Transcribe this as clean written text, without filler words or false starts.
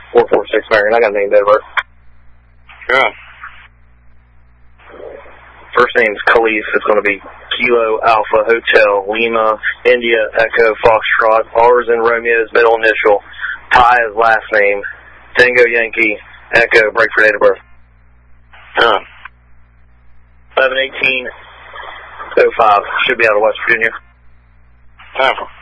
446 Marion. I got a name there, Bert. Sure. First name's Khalif. It's going to be Kilo Alpha Hotel Lima India Echo Foxtrot. R is in Romeo's middle initial. Ty is last name. Tango Yankee Echo. Break for date of birth. 11/18/05. Should be out of West Virginia.